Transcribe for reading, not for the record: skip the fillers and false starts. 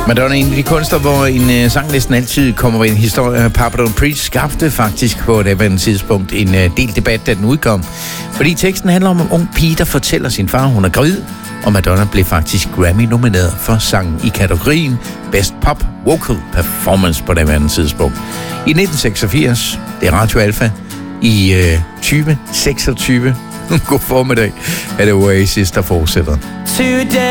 Madonna er en af de kunster, hvor en sang næsten altid kommer i en historie. Papa Don't Preach skabte faktisk på et andet tidspunkt en del debat, da den udkom. Fordi teksten handler om en ung pige, der fortæller sin far, hun er gravid, og Madonna blev faktisk Grammy-nomineret for sangen i kategorien Best Pop Vocal Performance på det andet tidspunkt. I 1986, det er Radio Alpha, i 2026, god formiddag, er det Oasis, der fortsætter.